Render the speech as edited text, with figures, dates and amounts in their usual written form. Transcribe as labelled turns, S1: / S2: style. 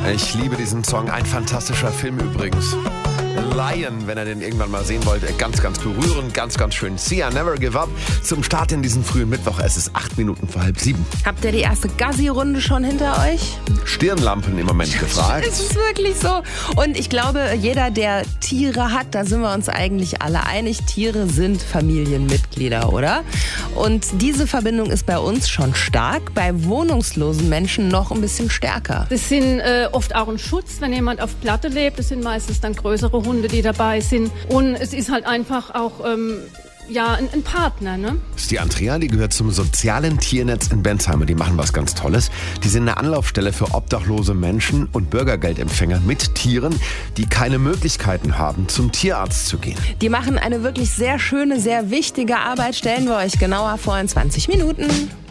S1: Ich liebe diesen Song, ein fantastischer Film übrigens. Lion, wenn ihr den irgendwann mal sehen wollt, ganz, ganz berührend, ganz, ganz schön. Sia, Never Give Up zum Start in diesen frühen Mittwoch. Es ist 8 Minuten vor 6:30.
S2: Habt ihr die erste Gassi-Runde schon hinter euch?
S1: Stirnlampen im Moment gefragt.
S2: Es ist wirklich so. Und ich glaube, jeder, der Tiere hat, da sind wir uns eigentlich alle einig, Tiere sind Familienmitglieder, oder? Und diese Verbindung ist bei uns schon stark, bei wohnungslosen Menschen noch ein bisschen stärker.
S3: Das sind oft auch ein Schutz, wenn jemand auf Platte lebt. Das sind meistens dann größere Hunde, die dabei sind. Und es ist halt einfach auch ein Partner, ne?
S1: Das ist die Andrea, die gehört zum sozialen Tiernetz in Bensheimer. Die machen was ganz Tolles. Die sind eine Anlaufstelle für obdachlose Menschen und Bürgergeldempfänger mit Tieren, die keine Möglichkeiten haben, zum Tierarzt zu gehen.
S2: Die machen eine wirklich sehr schöne, sehr wichtige Arbeit. Stellen wir euch genauer vor in 20 Minuten.